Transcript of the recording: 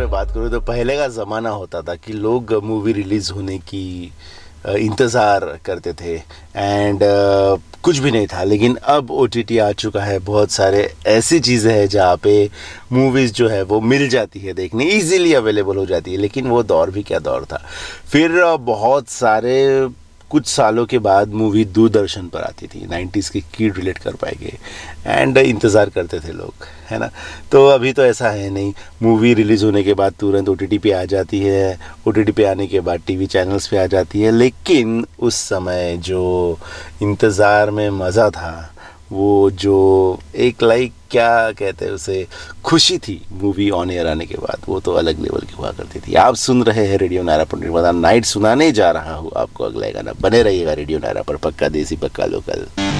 बात करूँ तो पहले का ज़माना होता था कि लोग मूवी रिलीज़ होने की इंतज़ार करते थे एंड कुछ भी नहीं था। लेकिन अब OTT आ चुका है, बहुत सारे ऐसी चीज़ें हैं जहाँ पे मूवीज़ जो है वो मिल जाती है, देखने इजीली अवेलेबल हो जाती है। लेकिन वो दौर भी क्या दौर था। फिर बहुत सारे कुछ सालों के बाद मूवी दूरदर्शन पर आती थी, 90s की किड रिलेट कर पाएंगे एंड इंतज़ार करते थे लोग, है ना। तो अभी तो ऐसा है नहीं, मूवी रिलीज़ होने के बाद तुरंत OTT पे आ जाती है, OTT पे आने के बाद TV चैनल्स पे आ जाती है। लेकिन उस समय जो इंतज़ार में मज़ा था, वो जो एक क्या कहते हैं उसे, खुशी थी मूवी ऑन एयर आने के बाद, वो तो अलग लेवल की हुआ करती थी। आप सुन रहे हैं रेडियो नायरा पर नाइट, सुनाने जा रहा हूँ आपको अगला गाना। बने रहिएगा रेडियो नायरा पर, पक्का देसी पक्का लोकल।